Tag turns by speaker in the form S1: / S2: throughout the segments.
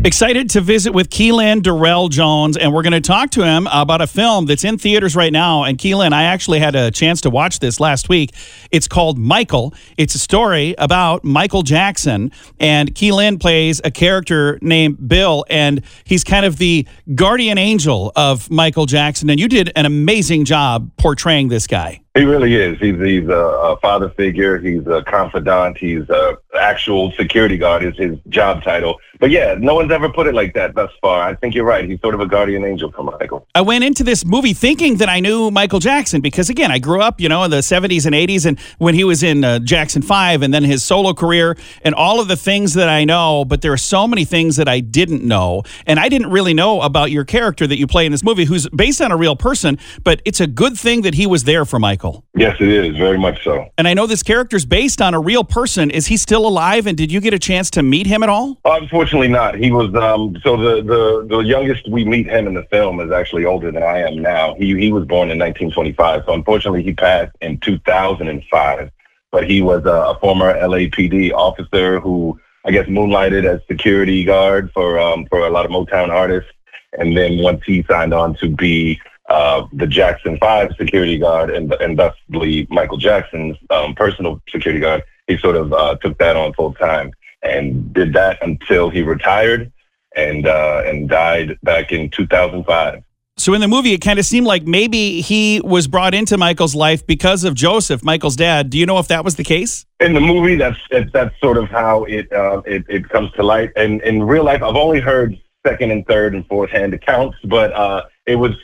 S1: Excited to visit with Keelan Darrell Jones, and we're going to talk to him about a film that's in theaters right now. And Keelan, I actually had a chance to watch this last week. It's called Michael. It's a story about Michael Jackson, and Keelan plays a character named Bill, and he's kind of the guardian angel of Michael Jackson, and you did an amazing job portraying this guy.
S2: He really is. He's a father figure. He's a confidant. He's a actual security guard is his job title. But yeah, no one's ever put it like that thus far. I think you're right. He's sort of a guardian angel for Michael.
S1: I went into this movie thinking that I knew Michael Jackson because, again, I grew up, in the 70s and 80s, and when he was in Jackson 5 and then his solo career and all of the things that I know, but there are so many things that I didn't know. And I didn't really know about your character that you play in this movie, who's based on a real person, but it's a good thing that he was there for Michael.
S2: Yes, it is. Very much so.
S1: And I know this character's based on a real person. Is he still alive, and did you get a chance to meet him at all?
S2: Unfortunately not. He was, so the youngest we meet him in the film is actually older than I am now. He was born in 1925, so unfortunately he passed in 2005. But he was a former LAPD officer who, I guess, moonlighted as security guard for a lot of Motown artists. And then once he signed on to be the Jackson 5 security guard and thusly Michael Jackson's personal security guard, he sort of took that on full time and did that until he retired and died back in 2005.
S1: So in the movie, it kind of seemed like maybe he was brought into Michael's life because of Joseph, Michael's dad. Do you know if that was the case?
S2: In the movie, that's sort of how it comes to light. And in real life, I've only heard second and third and fourth hand accounts, but it was.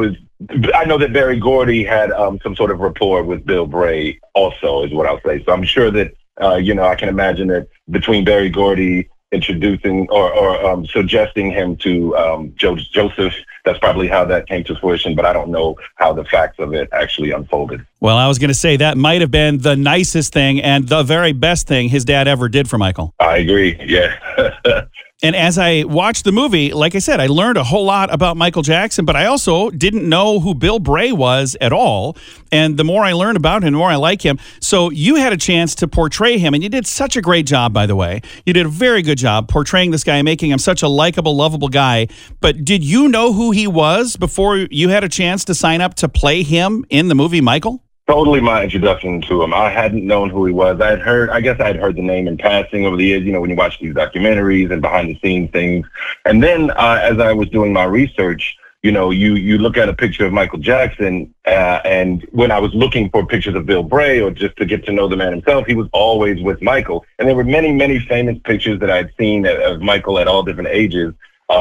S2: I know that Berry Gordy had some sort of rapport with Bill Bray also, is what I'll say. So I'm sure that I can imagine that between Berry Gordy introducing or suggesting him to Joseph, that's probably how that came to fruition, but I don't know how the facts of it actually unfolded.
S1: Well, I was going to say that might have been the nicest thing and the very best thing his dad ever did for Michael.
S2: I agree, yeah.
S1: And as I watched the movie, like I said, I learned a whole lot about Michael Jackson, but I also didn't know who Bill Bray was at all. And the more I learned about him, the more I like him. So you had a chance to portray him, and you did such a great job, by the way. You did a very good job portraying this guy, making him such a likable, lovable guy. But did you know who he was before you had a chance to sign up to play him in the movie Michael?
S2: Totally my introduction to him. I hadn't known who he was. I guess I'd heard the name in passing over the years, when you watch these documentaries and behind the scenes things. And then as I was doing my research, you look at a picture of Michael Jackson, and when I was looking for pictures of Bill Bray or just to get to know the man himself, he was always with Michael. And there were many, many famous pictures that I'd seen of Michael at all different ages.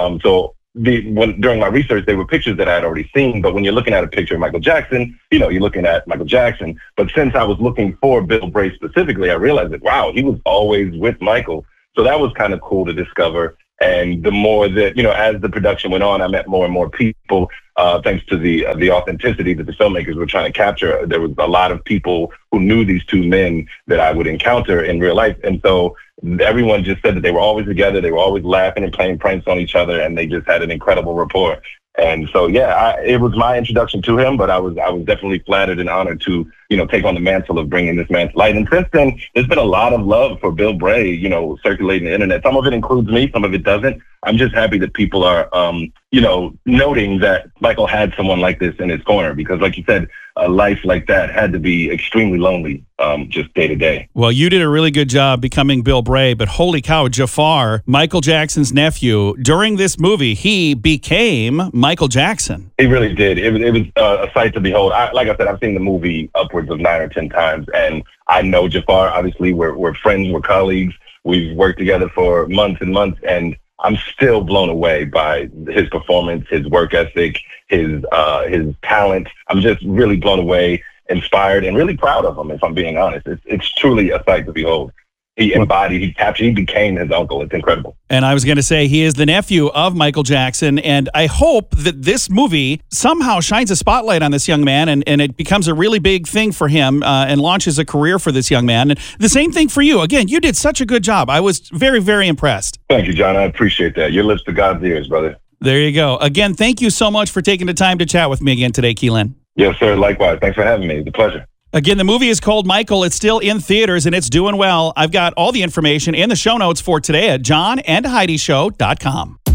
S2: During my research, they were pictures that I had already seen. But when you're looking at a picture of Michael Jackson, you're looking at Michael Jackson. But since I was looking for Bill Bray specifically, I realized that, wow, he was always with Michael. So that was kind of cool to discover. And the more that, as the production went on, I met more and more people, thanks to the authenticity that the filmmakers were trying to capture. There was a lot of people who knew these two men that I would encounter in real life. And so everyone just said that they were always together. They were always laughing and playing pranks on each other, and they just had an incredible rapport. And so, it was my introduction to him, but I was definitely flattered and honored to, take on the mantle of bringing this man to light. And since then, there's been a lot of love for Bill Bray, circulating the internet. Some of it includes me, some of it doesn't. I'm just happy that people are, noting that Michael had someone like this in his corner, because like you said, a life like that had to be extremely lonely, just day to day.
S1: Well, you did a really good job becoming Bill Bray, but holy cow, Jafar, Michael Jackson's nephew, during this movie, he became Michael Jackson.
S2: He really did. It was a sight to behold. Like I said, I've seen the movie upwards of 9 or 10 times, and I know Jafar. Obviously, we're friends, we're colleagues. We've worked together for months and months, and I'm still blown away by his performance, his work ethic, his talent. I'm just really blown away, inspired, and really proud of him, if I'm being honest. It's truly a sight to behold. He embodied, he captured, he became his uncle. It's incredible.
S1: And I was going to say, he is the nephew of Michael Jackson, and I hope that this movie somehow shines a spotlight on this young man, and it becomes a really big thing for him and launches a career for this young man. And the same thing for you. Again, you did such a good job. I was very, very impressed.
S2: Thank you, John. I appreciate that. Your lips to God's ears, brother.
S1: There you go. Again, thank you so much for taking the time to chat with me again today, Keelan.
S2: Yes, sir. Likewise. Thanks for having me. It's a pleasure.
S1: Again, the movie is called Michael. It's still in theaters and it's doing well. I've got all the information and the show notes for today at johnandheidishow.com.